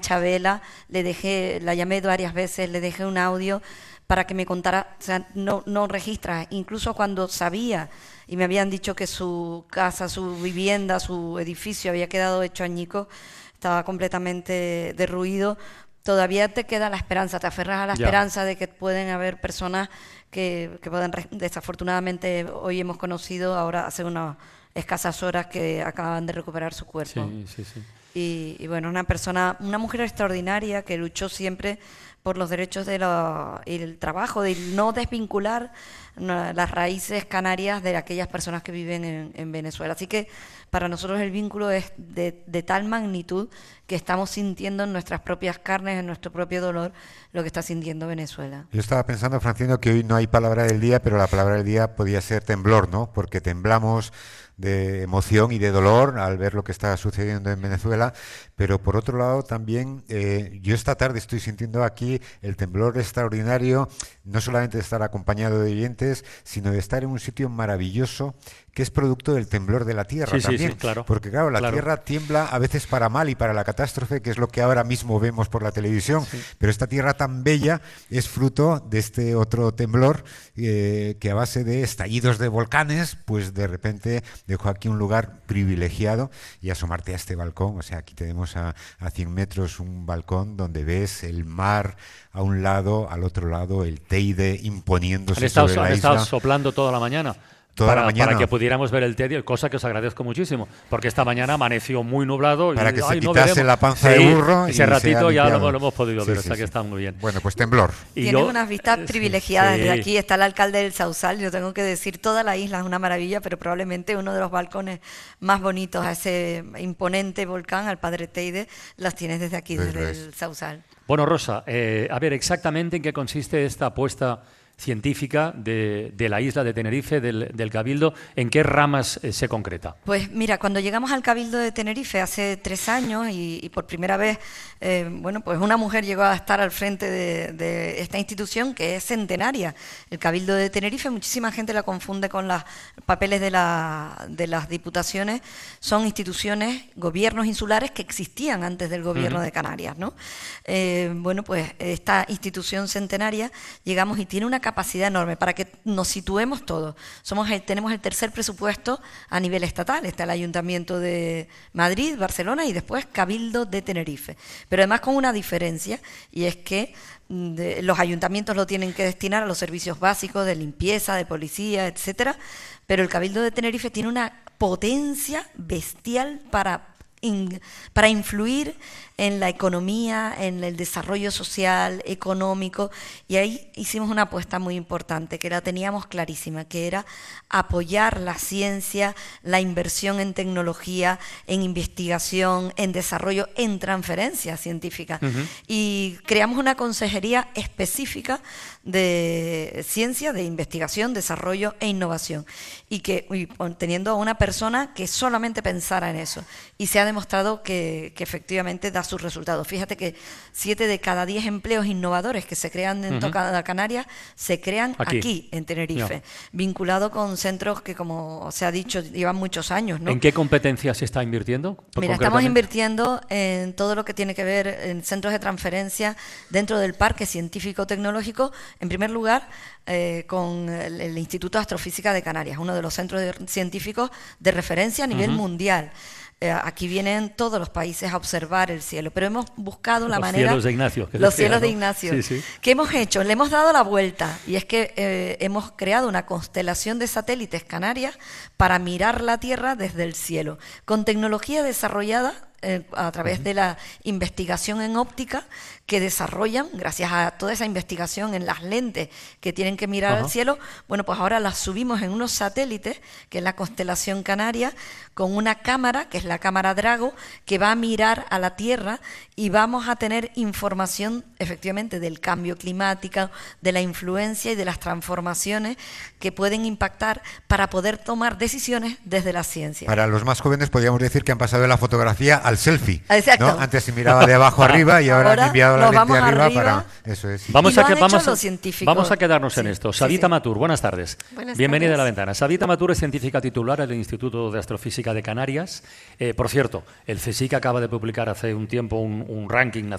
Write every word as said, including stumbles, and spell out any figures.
Chabela, le dejé, la llamé varias veces, le dejé un audio para que me contara, o sea, no, no registra, incluso cuando sabía y me habían dicho que su casa, su vivienda, su edificio había quedado hecho añicos, estaba completamente derruido, todavía te queda la esperanza, te aferras a la ya. esperanza de que pueden haber personas que, que puedan, desafortunadamente hoy hemos conocido, ahora hace unas escasas horas que acaban de recuperar su cuerpo. Sí, sí, sí. Y, y bueno, una persona, una mujer extraordinaria que luchó siempre por los derechos de lo, y el trabajo, de no desvincular no, las raíces canarias de aquellas personas que viven en, en Venezuela. Así que para nosotros el vínculo es de, de tal magnitud que estamos sintiendo en nuestras propias carnes, en nuestro propio dolor, lo que está sintiendo Venezuela. Yo estaba pensando, Francino, que hoy no hay palabra del día, pero la palabra del día podía ser temblor, ¿no? Porque temblamos de emoción y de dolor al ver lo que está sucediendo en Venezuela, pero por otro lado también eh, yo esta tarde estoy sintiendo aquí el temblor extraordinario, no solamente de estar acompañado de oyentes, sino de estar en un sitio maravilloso que es producto del temblor de la tierra sí, también, sí, sí, claro, porque claro, la claro. tierra tiembla a veces para mal y para la catástrofe, que es lo que ahora mismo vemos por la televisión, sí. pero esta tierra tan bella es fruto de este otro temblor eh, que a base de estallidos de volcanes, pues de repente dejó aquí un lugar privilegiado y asomarte a este balcón, o sea, aquí tenemos a, a cien metros un balcón donde ves el mar a un lado, al otro lado el Teide imponiéndose han estado, sobre la han isla. estado soplando toda la mañana. Toda para, la mañana. para que pudiéramos ver el Teide, cosa que os agradezco muchísimo, porque esta mañana amaneció muy nublado. Para y, que ay, se no quitase veremos. la panza sí, de burro. Ese y ratito ya lo, lo hemos podido sí, ver, sí, o sea sí. que está muy bien. Bueno, pues temblor. Y Tienes yo, unas vistas privilegiadas sí. desde aquí. Está el alcalde del Sausal. Yo tengo que decir, toda la isla es una maravilla, pero probablemente uno de los balcones más bonitos a ese imponente volcán, al Padre Teide, las tienes desde aquí, pues desde ves. el Sausal. Bueno, Rosa, eh, a ver, exactamente en qué consiste esta apuesta científica de, de la isla de Tenerife, del, del Cabildo, ¿en qué ramas eh, se concreta? Pues mira, cuando llegamos al Cabildo de Tenerife hace tres años y, y por primera vez, eh, bueno, pues una mujer llegó a estar al frente de, de esta institución que es centenaria. El Cabildo de Tenerife, muchísima gente la confunde con los papeles de, la, de las diputaciones, son instituciones, gobiernos insulares que existían antes del gobierno uh-huh. de Canarias, ¿no? Eh, bueno, pues esta institución centenaria llegamos y tiene una capacidad enorme para que nos situemos todos. Somos el, tenemos el tercer presupuesto a nivel estatal. Está el Ayuntamiento de Madrid, Barcelona y después Cabildo de Tenerife. Pero además con una diferencia, y es que de, los ayuntamientos lo tienen que destinar a los servicios básicos de limpieza, de policía, etcétera. Pero el Cabildo de Tenerife tiene una potencia bestial para, in, para influir en la economía, en el desarrollo social, económico, y ahí hicimos una apuesta muy importante, que la teníamos clarísima, que era apoyar la ciencia, la inversión en tecnología, en investigación, en desarrollo, en transferencia científica. Uh-huh. Y creamos una consejería específica de ciencia, de investigación, desarrollo e innovación, y que y teniendo a una persona que solamente pensara en eso, y se ha demostrado que, que efectivamente da sus resultados. Fíjate que siete de cada diez empleos innovadores que se crean en uh-huh. toda Canarias se crean aquí, aquí en Tenerife, no. vinculado con centros que, como se ha dicho, llevan muchos años, ¿no? ¿En qué competencias se está invirtiendo? Mira, estamos invirtiendo en todo lo que tiene que ver en centros de transferencia dentro del Parque Científico-Tecnológico, en primer lugar, eh, con el, el Instituto de Astrofísica de Canarias, uno de los centros de, científicos de referencia a nivel uh-huh. mundial. Eh, aquí vienen todos los países a observar el cielo, pero hemos buscado la los manera... Los cielos de Ignacio. Los decía, cielos ¿no? de Ignacio. Sí, sí. ¿Qué hemos hecho? Le hemos dado la vuelta, y es que eh, hemos creado una constelación de satélites canarias para mirar la Tierra desde el cielo, con tecnología desarrollada eh, a través uh-huh. de la investigación en óptica que desarrollan, gracias a toda esa investigación en las lentes que tienen que mirar uh-huh. al cielo. Bueno, pues ahora las subimos en unos satélites, que es la constelación canaria, con una cámara, que es la cámara Drago, que va a mirar a la Tierra, y vamos a tener información efectivamente del cambio climático, de la influencia y de las transformaciones que pueden impactar para poder tomar decisiones desde la ciencia. Para los más jóvenes podríamos decir que han pasado de la fotografía al selfie. Exacto. ¿No? Antes se miraba de abajo arriba y ahora, ahora han enviado la lente arriba, arriba para... Eso es. Vamos, y a, que, vamos, a, vamos a quedarnos sí, en esto. Savita sí, sí. Matur, buenas tardes. Buenas Bienvenida tardes. a La Ventana. Savita Matur es científica titular del Instituto de Astrofísica de Canarias. Eh, por cierto, el CSIC acaba de publicar hace un tiempo un, un ranking